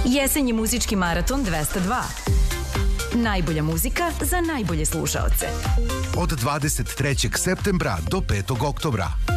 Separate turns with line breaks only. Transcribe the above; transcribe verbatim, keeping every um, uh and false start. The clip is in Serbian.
Jesenji muzički maraton dvesta dva. Najbolja muzika za najbolje slušaoce.
Od dvadeset trećeg septembra do petog oktobra.